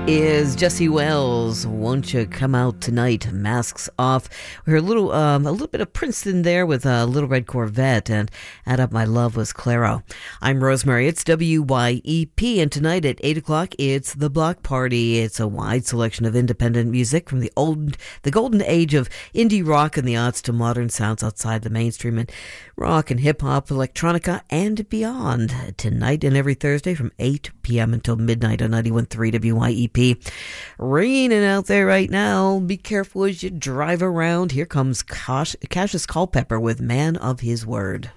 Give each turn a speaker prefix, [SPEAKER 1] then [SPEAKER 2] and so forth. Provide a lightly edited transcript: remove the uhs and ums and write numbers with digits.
[SPEAKER 1] Is Jesse Wells. Won't you come out tonight? Masks off. We heard a little bit of Princeton there with a Little Red Corvette, and Add Up My Love was Claro. I'm Rosemary. It's WYEP, and tonight at 8 o'clock, it's The Block Party. It's a wide selection of independent music from the golden age of indie rock and the odds to modern sounds outside the mainstream, and rock and hip-hop, electronica, and beyond. Tonight and every Thursday from 8 p.m. until midnight on 91.3 WYEP. Raining out there right now. Be careful as you drive around. Here comes Cassius Culpepper with Man of His Word.